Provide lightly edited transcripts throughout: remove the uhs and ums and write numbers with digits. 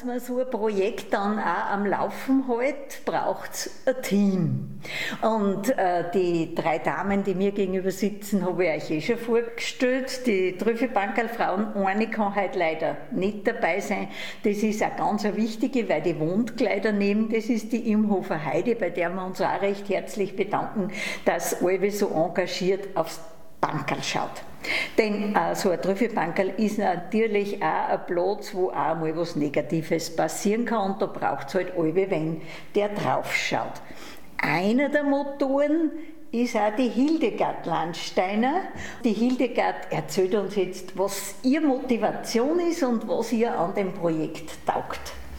man so ein Projekt dann auch am Laufen hält, braucht es ein Team. Und die 3 Damen, die mir gegenüber sitzen, habe ich euch schon vorgestellt. Die Trüffelbankerl-Frauen, eine kann heute leider nicht dabei sein. Das ist auch ganz eine wichtige, weil die wohnt gleich daneben. Das ist die Imhofer Heidi, bei der wir uns auch recht herzlich bedanken, dass alle so engagiert aufs Bankerl schaut. Denn so ein Trüffelbankerl ist natürlich auch ein Platz, wo auch mal was Negatives passieren kann, und da braucht es halt alle, wenn der drauf schaut. Einer der Motoren ist auch die Hildegard Landsteiner. Die Hildegard erzählt uns jetzt, was ihre Motivation ist und was ihr an dem Projekt taugt.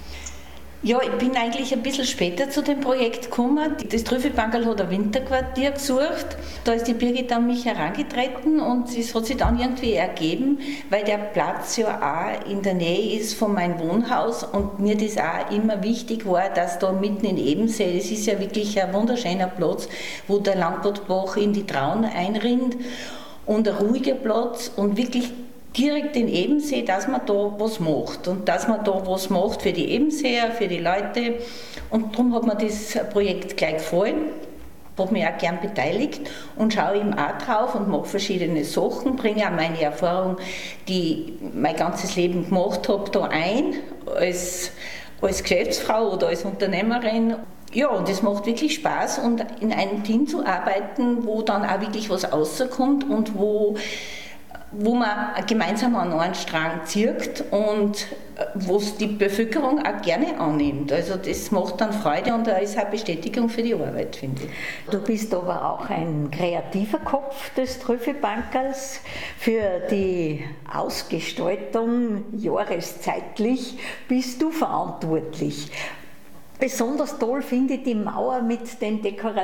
Ja, ich bin eigentlich ein bisschen später zu dem Projekt gekommen. Das Trüffelbankerl hat ein Winterquartier gesucht. Da ist die Birgit an mich herangetreten und es hat sich dann irgendwie ergeben, weil der Platz ja auch in der Nähe ist von meinem Wohnhaus und mir das auch immer wichtig war, dass da mitten in Ebensee, das ist ja wirklich ein wunderschöner Platz, wo der Langbottbach in die Traun einrinnt und ein ruhiger Platz und wirklich direkt in Ebensee, dass man da was macht und dass man da was macht für die Ebenseer, für die Leute, und darum hat mir das Projekt gleich gefallen, habe mich auch gern beteiligt und schaue eben auch drauf und mache verschiedene Sachen, bringe auch meine Erfahrung, die ich mein ganzes Leben gemacht habe, da ein, als Geschäftsfrau oder als Unternehmerin. Ja, und es macht wirklich Spaß, und in einem Team zu arbeiten, wo dann auch wirklich was rauskommt und wo man gemeinsam an einen Strang zieht und was die Bevölkerung auch gerne annimmt. Also das macht dann Freude und da ist auch Bestätigung für die Arbeit, finde ich. Du bist aber auch ein kreativer Kopf des Trüffelbankerls. Für die Ausgestaltung jahreszeitlich bist du verantwortlich. Besonders toll finde ich die Mauer mit den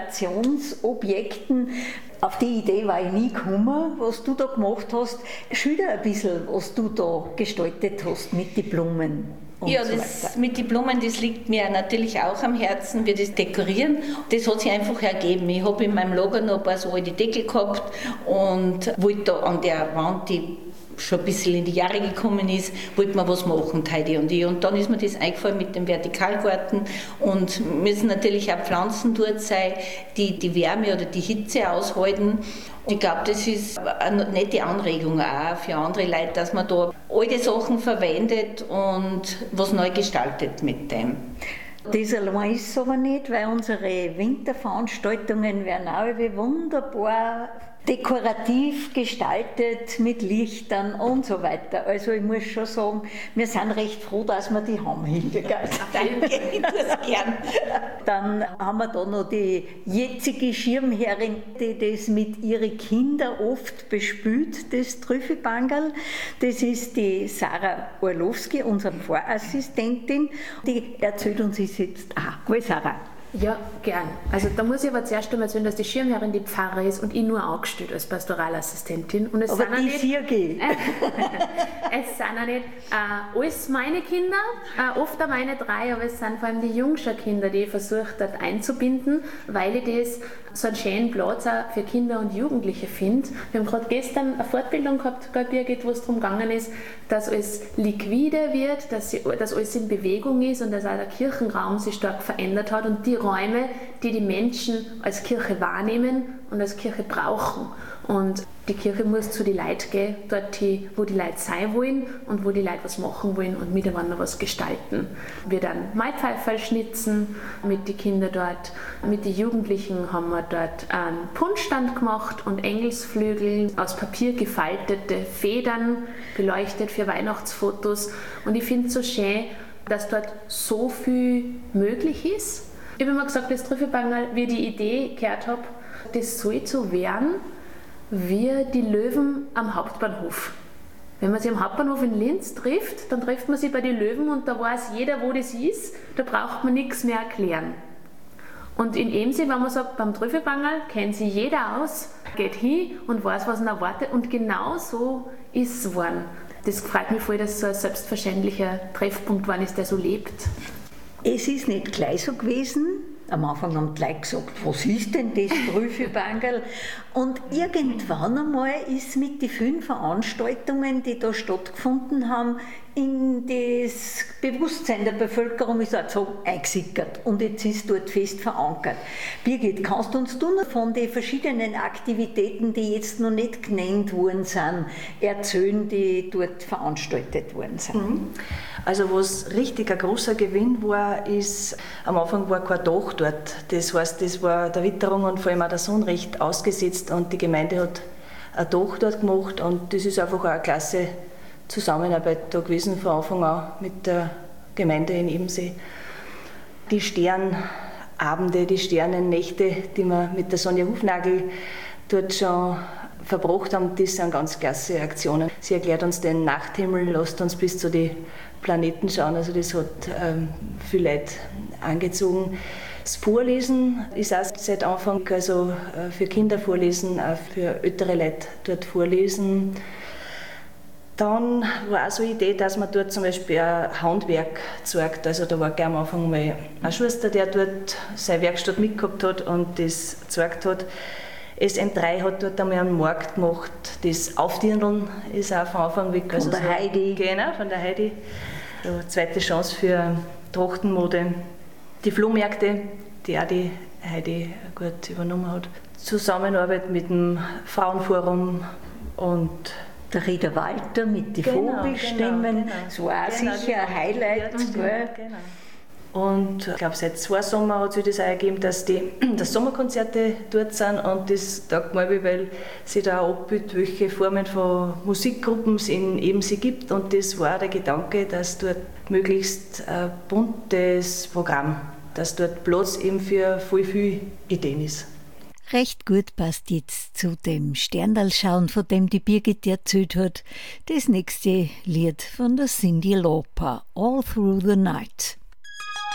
Dekorationsobjekten. Auf die Idee war ich nie gekommen, was du da gemacht hast. Schilder ein bisschen, was du da gestaltet hast mit den Blumen. Ja, das mit den Blumen, das liegt mir natürlich auch am Herzen, wir das dekorieren. Das hat sich einfach ergeben. Ich habe in meinem Lager noch ein paar so alte Deckel gehabt und wollte da an der Wand, die schon ein bisschen in die Jahre gekommen ist, wollten wir was machen, Heidi und ich. Und dann ist mir das eingefallen mit dem Vertikalgarten, und müssen natürlich auch Pflanzen dort sein, die die Wärme oder die Hitze aushalten. Und ich glaube, das ist eine nette Anregung auch für andere Leute, dass man da alte Sachen verwendet und was neu gestaltet mit dem. Das allein ist es aber nicht, weil unsere Winterveranstaltungen werden auch wunderbar dekorativ gestaltet mit Lichtern und so weiter. Also ich muss schon sagen, wir sind recht froh, dass wir die haben, Hildegard. Danke, ich tue es gern. Dann haben wir da noch die jetzige Schirmherrin, die das mit ihren Kindern oft bespült, das Trüffelbankerl. Das ist die Sarah Orlowski, unsere Pfarrassistentin. Die erzählt uns jetzt auch. Wo ist Sarah? Ja, gern. Also da muss ich aber zuerst einmal sagen, dass die Schirmherrin die Pfarrer ist und ich nur angestellt als Pastoralassistentin. Und es aber sind die nicht, Sirge. es sind auch nicht alles meine Kinder, oft auch meine 3, aber es sind vor allem die jüngsten Kinder, die ich versuche dort einzubinden, weil ich das so einen schönen Platz auch für Kinder und Jugendliche finde. Wir haben gerade gestern eine Fortbildung gehabt, Birgit, wo es darum gegangen ist, dass alles liquide wird, dass alles in Bewegung ist und dass auch der Kirchenraum sich stark verändert hat und die Räume, die die Menschen als Kirche wahrnehmen und als Kirche brauchen. Und die Kirche muss zu den Leuten gehen, dort, wo die Leute sein wollen und wo die Leute was machen wollen und miteinander was gestalten. Wir dann Maipfeiferl schnitzen mit den Kindern dort. Mit den Jugendlichen haben wir dort einen Punschstand gemacht und Engelsflügel aus Papier gefaltete Federn beleuchtet für Weihnachtsfotos. Und ich finde es so schön, dass dort so viel möglich ist. Ich habe immer gesagt, das Trüffelbankerl, wie ich die Idee gehört habe, das soll so werden wie die Löwen am Hauptbahnhof. Wenn man sich am Hauptbahnhof in Linz trifft, dann trifft man sich bei den Löwen und da weiß jeder, wo das ist, da braucht man nichts mehr erklären. Und in Ebensee, wenn man sagt, beim Trüffelbankerl kennt sich jeder aus, geht hin und weiß, was ihn erwartet, und genau so ist es geworden. Das freut mich voll, dass so ein selbstverständlicher Treffpunkt geworden ist, der so lebt. Es ist nicht gleich so gewesen. Am Anfang haben die Leute gesagt, was ist denn das Trüffelbankerl? Und irgendwann einmal ist mit den vielen Veranstaltungen, die da stattgefunden haben, in das Bewusstsein der Bevölkerung ist so eingesickert und jetzt ist dort fest verankert. Birgit, kannst du uns von den verschiedenen Aktivitäten, die jetzt noch nicht genannt worden sind, erzählen, die dort veranstaltet worden sind? Also was richtig ein großer Gewinn war, ist, am Anfang war kein Dach dort. Das heißt, das war der Witterung und vor allem auch der Sonne recht ausgesetzt und die Gemeinde hat ein Dach dort gemacht und das ist einfach auch eine klasse Zusammenarbeit da gewesen von Anfang an mit der Gemeinde in Ebensee. Die Sternabende, die Sternennächte, die wir mit der Sonja Hufnagel dort schon verbracht haben, das sind ganz klasse Aktionen. Sie erklärt uns den Nachthimmel, lässt uns bis zu den Planeten schauen, also das hat viel Leute angezogen. Das Vorlesen ist auch seit Anfang, also für Kinder vorlesen, auch für ältere Leute dort vorlesen. Dann war auch so eine Idee, dass man dort zum Beispiel ein Handwerk zeigt. Also da war gleich am Anfang mal ein Schuster, der dort seine Werkstatt mitgehabt hat und das gezeigt hat. SM3 hat dort einmal einen Markt gemacht. Das Aufdirndeln ist auch von Anfang weg. Also von der Heidi. Genau, von der Heidi. Eine zweite Chance für Trachtenmode. Die Flohmärkte, die auch die Heidi gut übernommen hat. Zusammenarbeit mit dem Frauenforum und der Rieder Walter mit den Vogelstimmen, genau. So auch sicher ein Highlight. Genau. Und ich glaube, seit 2 Sommer hat sich das auch ergeben, dass Sommerkonzerte dort sind und das taugt mir, weil sie da auch abbildet, welche Formen von Musikgruppen es in Ebensee gibt und das war der Gedanke, dass dort möglichst ein buntes Programm, dass dort Platz eben für voll viele Ideen ist. Recht gut passt jetzt zu dem Sterndalschauen, von dem die Birgit erzählt hat, das nächste Lied von der Cyndi Lauper, All Through the Night.